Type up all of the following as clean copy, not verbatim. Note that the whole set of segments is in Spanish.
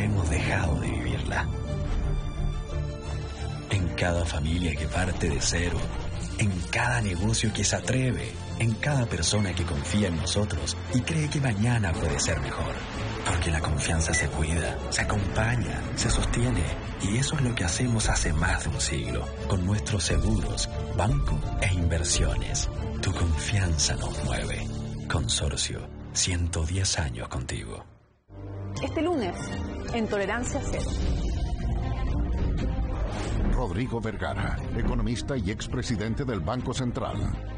hemos dejado de vivirla. En cada familia que parte de cero, en cada negocio que se atreve, en cada persona que confía en nosotros y cree que mañana puede ser mejor. Porque la confianza se cuida, se acompaña, se sostiene. Y eso es lo que hacemos hace más de un siglo, con nuestros seguros, banco e inversiones. Tu confianza nos mueve. Consorcio, 110 años contigo. Este lunes, en Tolerancia Cero. Rodrigo Vergara, economista y expresidente del Banco Central.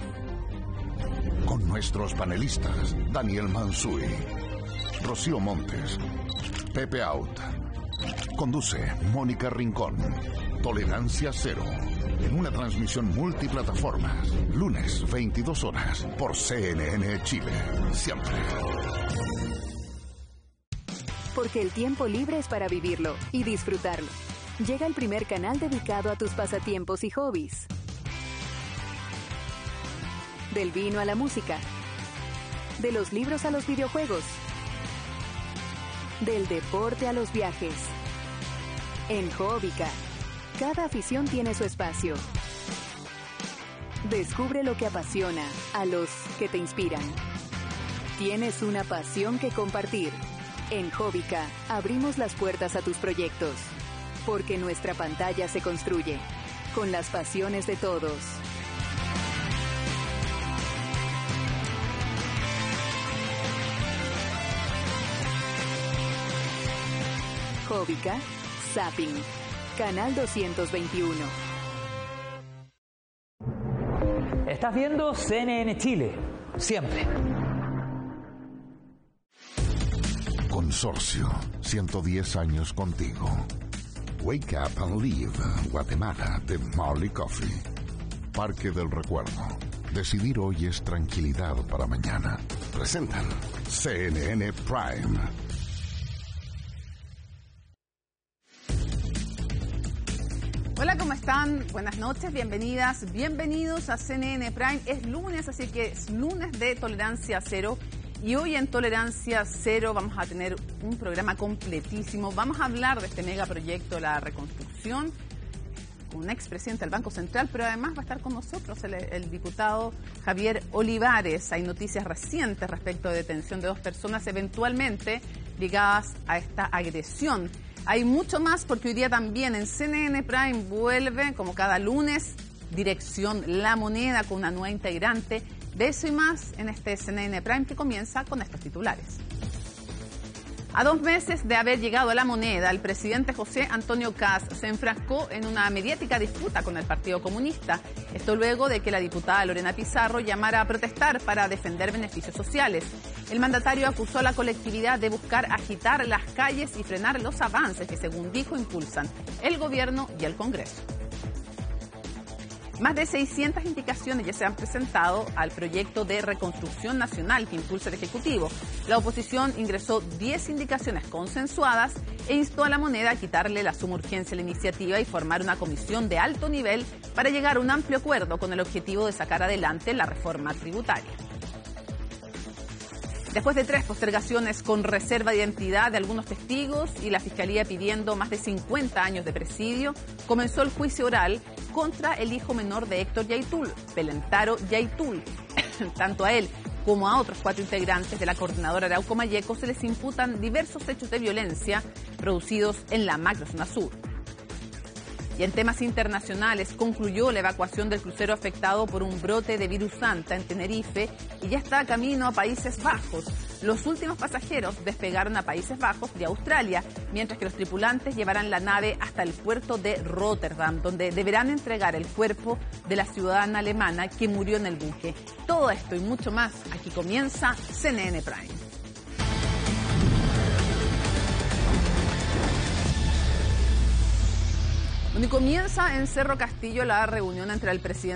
Con nuestros panelistas, Daniel Mansuy, Rocío Montes, Pepe Out. Conduce Mónica Rincón. Tolerancia Cero. En una transmisión multiplataformas. Lunes, 22 horas. Por CNN Chile. Siempre. Porque el tiempo libre es para vivirlo y disfrutarlo. Llega el primer canal dedicado a tus pasatiempos y hobbies. Del vino a la música. De los libros a los videojuegos. Del deporte a los viajes. En Hobbica, cada afición tiene su espacio. Descubre lo que apasiona a los que te inspiran. Tienes una pasión que compartir. En Hobbica, abrimos las puertas a tus proyectos. Porque nuestra pantalla se construye con las pasiones de todos. Hobbica, Zapping, Canal 221. Estás viendo CNN Chile, siempre. Consorcio, 110 años contigo. Wake Up and Live, Guatemala, de Marley Coffee. Parque del Recuerdo. Decidir hoy es tranquilidad para mañana. Presentan CNN Prime. Hola, ¿cómo están? Buenas noches, bienvenidas, bienvenidos a CNN Prime. Es lunes, así que es lunes de Tolerancia Cero. Y hoy en Tolerancia Cero vamos a tener un programa completísimo. Vamos a hablar de este megaproyecto, la reconstrucción, con un expresidente del Banco Central, pero además va a estar con nosotros el diputado Javier Olivares. Hay noticias recientes respecto de detención de 2 personas eventualmente ligadas a esta agresión. Hay mucho más porque hoy día también en CNN Prime vuelve, como cada lunes, Dirección La Moneda con una nueva integrante. De eso y más en este CNN Prime que comienza con estos titulares. A 2 meses de haber llegado a La Moneda, el presidente José Antonio Kast se enfrascó en una mediática disputa con el Partido Comunista. Esto luego de que la diputada Lorena Pizarro llamara a protestar para defender beneficios sociales. El mandatario acusó a la colectividad de buscar agitar las calles y frenar los avances que, según dijo, impulsan el gobierno y el Congreso. Más de 600 indicaciones ya se han presentado al proyecto de reconstrucción nacional que impulsa el Ejecutivo. La oposición ingresó 10 indicaciones consensuadas e instó a La Moneda a quitarle la suma urgencia a la iniciativa y formar una comisión de alto nivel para llegar a un amplio acuerdo con el objetivo de sacar adelante la reforma tributaria. Después de 3 postergaciones con reserva de identidad de algunos testigos y la Fiscalía pidiendo más de 50 años de presidio, comenzó el juicio oral contra el hijo menor de Héctor Yaitul, Pelentaro Yaitul. Tanto a él como a otros 4 integrantes de la coordinadora Arauco Mayeco se les imputan diversos hechos de violencia producidos en la macrozona sur. Y en temas internacionales, concluyó la evacuación del crucero afectado por un brote de virus Santa en Tenerife y ya está camino a Países Bajos. Los últimos pasajeros despegaron a Países Bajos de Australia, mientras que los tripulantes llevarán la nave hasta el puerto de Rotterdam, donde deberán entregar el cuerpo de la ciudadana alemana que murió en el buque. Todo esto y mucho más, aquí comienza CNN Prime. Donde comienza en Cerro Castillo la reunión entre el presidente